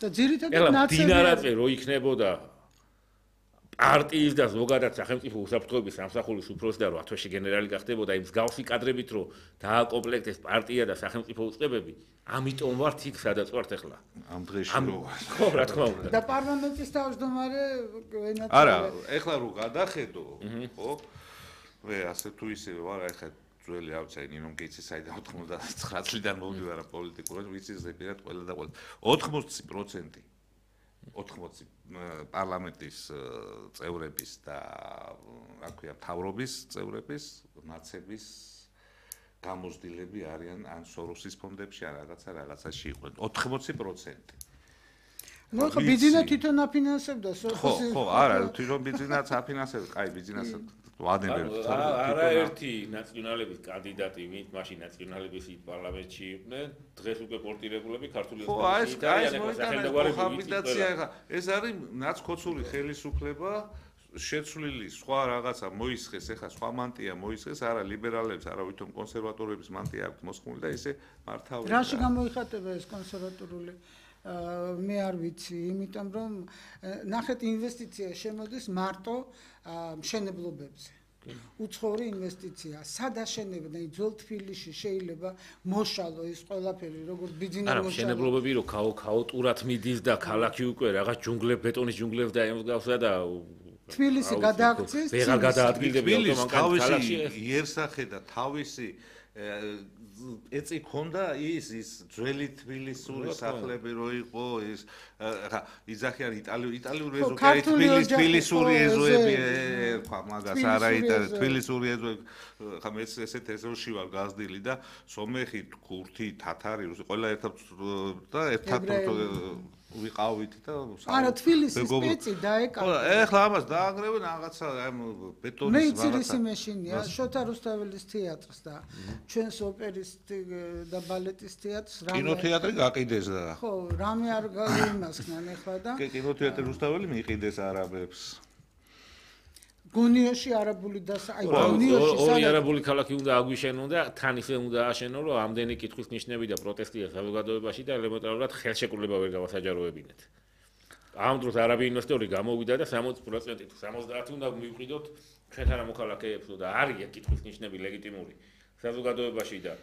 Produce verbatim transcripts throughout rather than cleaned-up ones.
და ძირითადად ნაცები დინარაზე რო იქნებოდა პარტიის და ზოგადად სახელმწიფო უსაფრთხოების სამსახურის უფროსი და რო ათვეში გენერალი გახდებოდა იმ მსგავსი კადრებით რო დააკომპლექტეს პარტია და სახელმწიფო უწყებები, ამიტომ ვართ იქ სადაც ვართ ახლა. ამ დღეში რო ხო, რა თქმა უნდა. და პარლამენტის თავმჯდომარე ვენაცვალე. არა, ეხლა რო გადახედო, ხო? მე ასე თუ ისე ვარ, ახლა ძველი არ ვიცი, ნინომ გეიცი საიდან ოთხმოცდათცხრა წლიდან მოვიდარ პოლიტიკურად, ვიცი ზებირად ყველა და ყველა. ოთხმოცი პროცენტი ოთხმოცი პარლამენტის წევრების და რა ქვია, მთავრობის წევრების, ნაცების გამოზრდილები არიან ან სოროსის ფონდებში, ან რაღაცა რაღაცაში იყვნენ. ოთხმოცი პროცენტი. ნუ ხო ბიძინა თვითონ აფინანსებდა სოროსის. ხო, ხო, არა, თვითონ ბიძინაც აფინანსებდა, კაი, ბიძინაც ვადენბერგი. არა ერთი ნაციონალების კანდიდატი, ვინც მაშინ ნაციონალების პარლამენტში იყვნენ, დღეს უკვე პორტირებულები ქართული ოპოზიციის კოჰაბიტაცია ხა. ეს არის ნაცქოცული ხელისუფლება, შეცვლილი სხვა რაღაცა მოისხეს, ეხა სხვა მანტია მოისხეს, არა ლიბერალებს, არა ვითომ კონსერვატორების მანტია აქვს მოსხმული და ესე მართავენ. რაში გამოიხატება ეს კონსერვატორული? მე არ ვიცი, იმიტომ რომ ნახეთ ინვესტიცია შემოდის მარტო მშენებლობებზე. უცხოური ინვესტიცია. სად აშენებენ? ძველ თბილისში შეიძლება მოშალო ის ყველაფერი, როგორც ბიძინა არა, მოშალო. მშენებლობები რო ქაოტურად მიდის და ქალაქი უკვე რაღაც ჯუნგლებ, ბეტონის ჯუნგლებს დაემსგავსა და თბილისი გადააქცეს. ვეღარ გადაადგილდება ავტომანკად ქალაქში. იერსახე და თავისი ეცი ქონდა ის ის ძველი თბილისური სახლები რო იყო ის ხა იძახიან იტალიური იტალიური ეზო კი თბილის თბილისური ეზოები ერქვა მაგას არა იტალიური თბილისური ეზოები ხა მე ესეთ ეზოში ვარ გაზრდილი და სომეხი ქურთი თათარი რუსი ყველა ერთად და ერთად ვიყავით და არა თბილისის სპეცი დაეკავა. ეხლა ამას დაანგრევენ რაღაცა ამ ბეტონის მე იცი მეშინია შოთა რუსთაველის თეატრს და ჩვენს ოპერის და ბალეტის თეატრს რამე კინოთეატრი გაყიდეს და ხო რამე არ გაიმასხნან ეხლა და კინოთეატრი რუსთაველი მიიყიდეს არაბებს. გონიაში არაბული და აი გონიაში ორი არაბული ქალაქი უნდა აგვიშენონ და თან ისე უნდა აშენონ რომ ამდენი კითხვის ნიშნები და პროტესტია საზოგადოებაში და ელემენტარულად ხელშეკრულება ვერ გავასაჯაროებინეთ. ამ დროს არაბი ინვესტორი გამოვიდა და სამოცი პროცენტი თუ სამოცდაათი უნდა მივყიდოთ ჩვენთან მოქალაქეებს და არის კითხვის ნიშნები ლეგიტიმური საზოგადოებაში და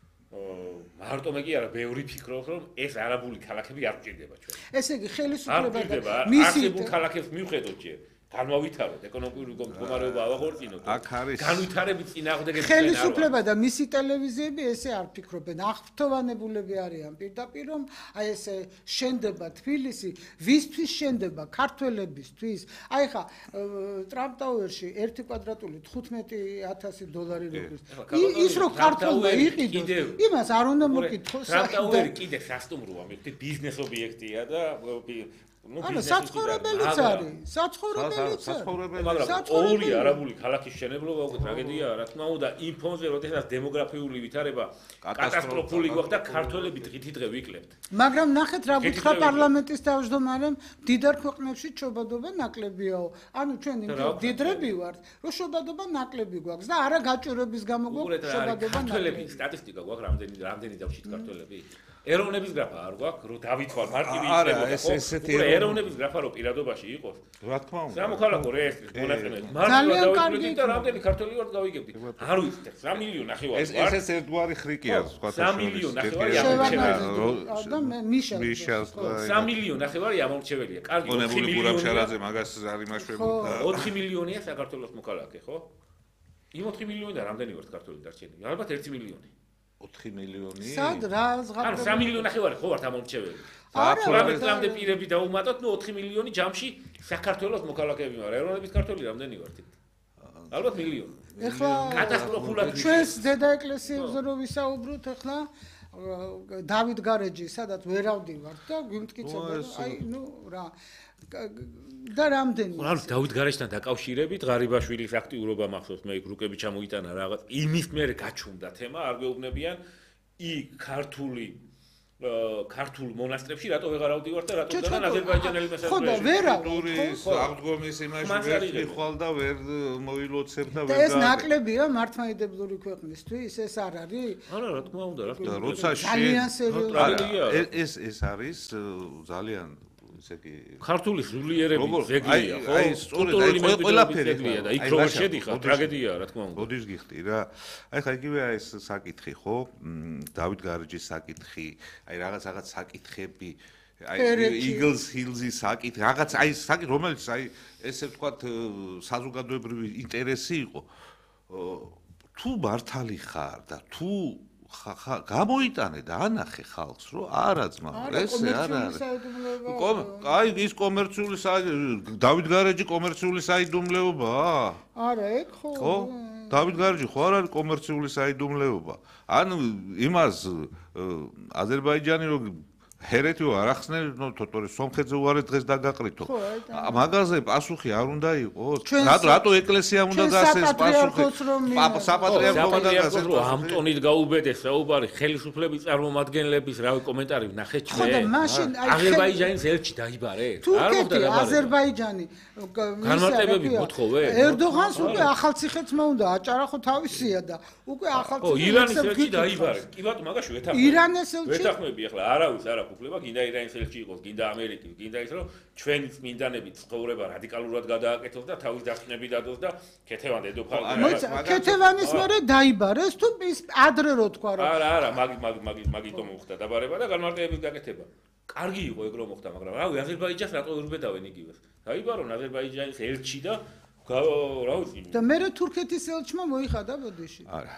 მარტო მე კი არა ბევრი ფიქრობს რომ ეს არაბული ქალაქები არ გჭირდება ჩვენ. ესე იგი ხელისუფლება და მისი ქალაქებს მივხედოთ ჯერ განმავითაროთ ეკონომიკური მდგომარეობა ავაღორწინოთ განვითარებით წინააღმდეგები ხელისუფლება და მისი ტელევიზიები ესე არ ფიქრობენ აღფრთოვანებულები არიან პირდაპირ რომ აი ესე შენდება თბილისი ვისთვის შენდება ქართველებისთვის აი ხა ტრამპტაუერში ერთი კვადრატული თხუთმეტი ათასი დოლარი როგორც ის რო ქართველმა იყიდოს იმას არ უნდა მოკითხოს ტრამპტაუერი კიდე სასტუმროა მე ვთქვი ბიზნეს ობიექტია და არა საცხოვრებელიც არის საცხოვრებელიც არის მაგრამ ორი არაბული ქალაქის შენებლობა უკვე ტრაგედიაა რა თქმა უნდა იმ ფონზე როდესაც დემოგრაფიული ვითარება კატასტროფული გვახდა ქართველები დღითი დღე ვიკლებთ მაგრამ ნახეთ რა გითხრა პარლამენტის თავმჯდომარემ დიდარ ქვეყნებში ჩობადობა ნაკლებიაო ანუ ჩვენ იმ დიდრები ვართ რომ შობადობა ნაკლები გვაქვს და არა გაჭირვების გამო გვაქვს შობადობა ნაკლები სტატისტიკა გვაქვს რამდენი რამდენი დავშით ქართველები ეროვნების გრაფა არ გვაქვს, რომ დავითვალ მარტივი იქნებოდა ხო? უკვე ეროვნების გრაფა რო პირადობაში იყოს. რა თქმა უნდა. სამოქალაქო რეესტრის მონაწილეობით. მარტივად დავიწყდით და რამდენი ქართველი ვართ გავიგებდით. არ ვიცით, სამი მილიონი ნახევარი. ეს ეს ერთგვარი ხრიკია სხვა სამი მილიონი ნახევარი ამორჩეველია. და მიშა. მიშა. სამი მილიონი ნახევარი ამორჩეველია. კარგი, ოთხი მილიონი შარაძე მაგას არ იმაშვებოდა. ოთხი მილიონია საქართველოს მოქალაქე, ხო? იმ ოთხი მილიონიდან რამდენი ვართ ქართველი დარჩენილი? ალბათ ერთი მილიონი. ოთხი მილიონი? სად რა ზღაპრები? ანუ სამი მილიონი ნახევარი ხო ვართ ამორჩეველი. აბსოლუტურად რამდენი პირები დაუმატოთ, ნუ ოთხი მილიონი ჯამში საქართველოს მოქალაქეები ვარ. ეროვნების ქართველი რამდენი ვართ? ალბათ მილიონი. ეხლა კატასტროფულად ჩვენს დედა ეკლესიებზე რო ვისაუბროთ ეხლა დავით გარეჯი სადაც ვერავდივართ და გვიმტკიცება აი ნუ რა და რამდენი ანუ დავით გარეჯთან დაკავშირებით ღარიბაშვილის აქტიურობა მახსოვს მე იქ რუკები ჩამოიტანა რაღაც იმის მერე გაჩუმდა თემა არ გვეუბნებიან იქ ქართული ქართულ მონასტრებში რატო ვეღარ ავდივარ და რატო და აზერბაიჯანელი მესაჯები ხო და ვერა ტურის აღდგომის იმაში ვერ ხვალ და ვერ მოილოცებ და ვერ და ეს ნაკლებია მართლმადიდებლური ქვეყნისთვის ეს არ არის არა რა თქმა უნდა რა თქმა უნდა როცა ძალიან სერიოზული ეს ეს არის ძალიან ესე იგი ქართული სულიერების ზეგლია ხო? აი სწორედ ყველაფერი ზეგლია და იქ როგორ შედიხარ ტრაგედია რა თქმა უნდა. მოდის გიხდი რა. აი ხა იგივე ეს საკითხი ხო? დავით გარეჯის საკითხი, აი რაღაც რაღაც საკითხები, აი იგლს ჰილზის საკითხი, რაღაც აი საკითხი რომელიც აი ესე ვთქვათ საზოგადოებრივი ინტერესი იყო. თუ მართალი ხარ და თუ გამოიტანე და ანახე ხალხს რომ არა ძმა ესე არ არის აი ის კომერციული დავით გარეჯი კომერციული საიდუმლეობაა არა ეგ ხო ხო დავით გარეჯი ხო არ არის კომერციული საიდუმლეობა ან იმას აზერბაიჯანი რომ ჰერეთი არ ახსნე ნუ თოტორე სომხეთზე უარი დღეს დაგაყრითო მაგაზე პასუხი არ უნდა იყოს რატო რატო ეკლესიამ უნდა გასცეს პასუხი საპატრიარქო უნდა გასცეს რომ ამ ტონით გაუბედეს საუბარი ხელისუფლების წარმომადგენლების რავი კომენტარი ვნახე ჩვენ აზერბაიჯანის ელჩი დაიბარე არ მოხდა დაბარება აზერბაიჯანი განმარტებები მოთხოვე ერდოღანს უკვე ახალციხეთმა უნდა აჭარა ხო თავისია და უკვე ახალციხე ირანის ელჩი დაიბარე კი ბატონო მაგაში ვეთანხმები ირანის ელჩი ვეთანხმები ახლა არავის არა უფლება გინდა ირანის ელჩი იყოს გინდა ამერიკის გინდა ის რომ ჩვენი წმინდანები ცხოვრება რადიკალურად გადააკეთოს და თავის დასკვნები დადოს და ქეთევან დედოფალი ქეთევანის მერე დაიბარეს თუ ის ადრე რო თქვა რომ არა არა მაგი მაგი მაგი მაგითო მოხდა დაბარება და განმარტებების გაკეთება კარგი იყო ეგ რომ მოხდა მაგრამ რავი აზერბაიჯანს რატო ურბედავენ იგივეს დაიბარონ აზერბაიჯანის ელჩი და რა ვიცი და მერე თურქეთის ელჩმა მოიხადა ბოდიში არა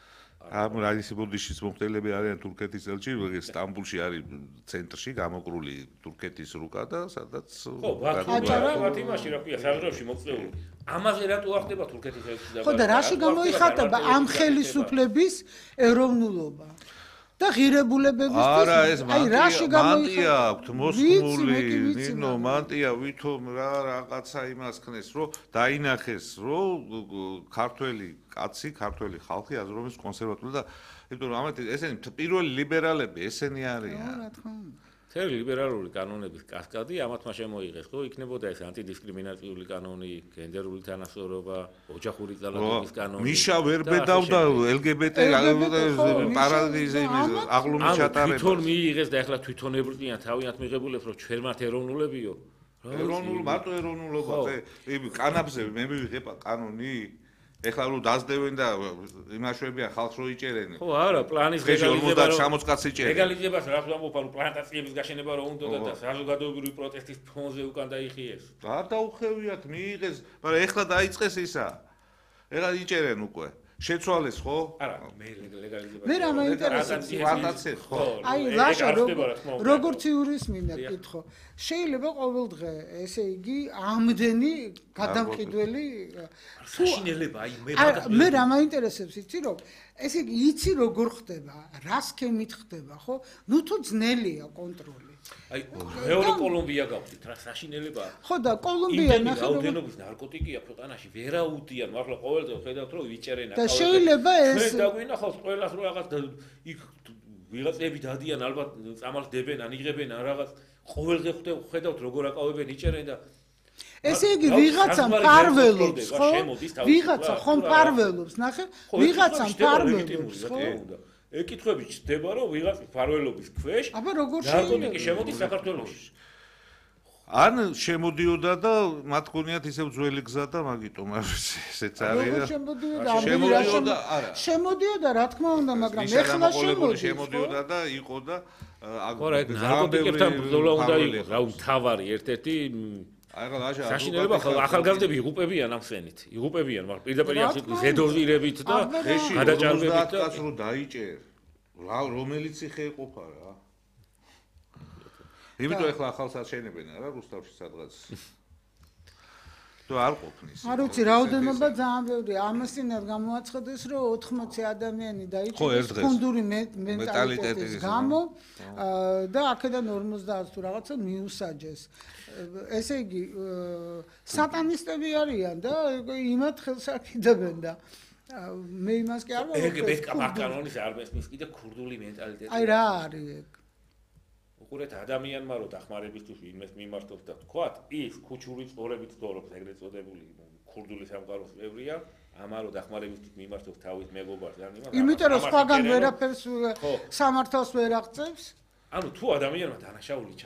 ამ რაისი ბოდიშის მომხდელები არიან თურქეთის ელჩი სტამბულში არის ცენტრში გამოკრული თურქეთის რუკა და სადაც ხო ბაქოში იმაში რა ქვია საზღვრებში მოწეული ამაზე რატო ახდება თურქეთის ელჩი და ხო და რაში გამოიხატება ამ ხელისუფლების ეროვნულობა და ღირებულებებისთვის არა ეს მანტია აქვს მოსხმული ნინო მანტია ვითომ რა რაღაცა იმას ხნეს რომ დაინახეს რომ ქართველი კაცი ქართველი ხალხი აზრობის კონსერვატული და იმიტომ რომ ამათ ესენი პირველი ლიბერალები ესენი არიან რა თქმა უნდა თერი ლიბერალური კანონების კასკადი ამათმა შემოიღეს ხო იქნებოდა ეს ანტიდისკრიმინაციული კანონი გენდერული თანასწორობა ოჯახური ძალადობის კანონი მიშა ვერ ბედავდა ელგებეტე პარადიზი აღლუმის ჩატარება თვითონ მიიღეს და ახლა თვითონ ებრწიან თავიანთ მიღებულებს რომ ჩვენ მათ ეროვნულებიო ეროვნულ მარტო ეროვნულობაზე იმ კანაბზე მე მივიღება კანონი ეხლა რომ დაძდევენ და იმაშვებიან ხალხს რო იჭერენ. ხო, არა, პლანის ლეგალიზება რომ ორმოცდაათი კაცი იჭერენ. ლეგალიზებას რა ვამბობ, ანუ პლანტაციების გაშენება რო უნდა და საზოგადოებრივი პროტესტის ფონზე უკან დაიხიეს. არ დაუხევიათ, მიიღეს, მაგრამ ეხლა დაიწყეს ისა. ეხლა იჭერენ უკვე. შეცვალეს ხო? არა, მე ლეგალიზება. მე რა მაინტერესებს პლანტაცია ხო? აი, ლაშა როგორც იურის მინდა კითხო. შეიძლება ყოველ დღე, ესე იგი, ამდენი გადამყიდველი საშინელება, აი მე მაგას მე რა მაინტერესებს იცი რომ ესე იგი იცი როგორ ხდება, რა სქემით ხდება, ხო? ნუ თუ ძნელია კონტროლი. აი მეორე კოლუმბია გავხდით რა საშინელებაა ხო და კოლუმბია ნახე რაოდენობის ნარკოტიკია ქვეყანაში ვერაუდიან მართლა ყოველდღე ხედავთ რომ ვიჭერენ და შეიძლება ეს მე დაგვინახავს ყველას რომ რაღაც იქ ვიღაცები დადიან ალბათ წამალს დებენ ან იღებენ ან რაღაც ყოველდღე ხედავთ როგორ აკავებენ იჭერენ და ესე იგი ვიღაცა მფარველობს ხო ვიღაცა ხომ მფარველობს ნახე ვიღაცა მფარველობს ხო ეკითხები ჩდება რომ ვიღაც მფარველობის ქვეშ აბა როგორ ნარკოტიკი შემოდის საქართველოში ან შემოდიოდა და მათ გონიათ ისევ ძველი გზა და მაგიტომ ესეც არის და შემოდიოდა არა შემოდიოდა რა თქმა უნდა მაგრამ ეხლა შემოდის შემოდიოდა და იყო და ხო რა ეგ ნარკოტიკებთან ბრძოლა უნდა იყოს რა თავარი ერთ-ერთი საშინელება ახალგაზრდები იღუპებიან ამ ხსენით იღუპებიან მაგრამ პირდაპირ ზედოზირებით და გადაჭარბებით და რომ დაიჭერ რა რომელიც იხე ეყოფა რა იმიტომ ეხლა ახალს აღშენებენ არა რუსთავში სადღაც თუ არ ყოფნის არ ვიცი რაოდენობა ძალიან ბევრია ამასინად გამოაცხადეს რომ ოთხმოცი ადამიანი დაიჭირეს ფუნდური მენტალიტეტის გამო და აქედან ორმოცდაათს თუ რაღაცა მიუსაჯეს ესე იგი სატანისტები არიან და იმათ ხელს აკიდებენ და მე იმას კი არ ვამბობ ეგ ეს კანონის არ მესმის კიდე ქურდული მენტალიტეტი აი რა არის ეგ უყურეთ ადამიანმა რო დახმარებისთვის ვინმეს მიმართოთ და თქვათ, ის ქუჩური წორებით დორობს, ეგრეთ წოდებული ქურდული სამყაროს წევრია, ამან რო დახმარებისთვის მიმართოთ თავის მეგობარს ან იმას. იმიტომ რომ სხვაგან ვერაფერს სამართალს ვერ აღწევს. ანუ თუ ადამიანმა დანაშაული